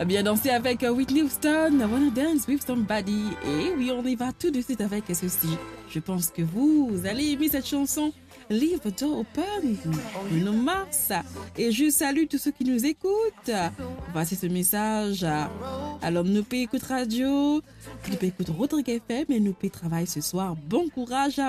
bien danser avec Whitney Houston, I Wanna Dance with Somebody. Et oui, on y va tout de suite avec ceci. Je pense que vous allez aimer cette chanson. Leave the door open, Bruno Mars. Et je salue tous ceux qui nous écoutent. Voici ce message. Alors, nous écoute radio, nous écoute Rodrigue FM et nous travaille ce soir. Bon courage à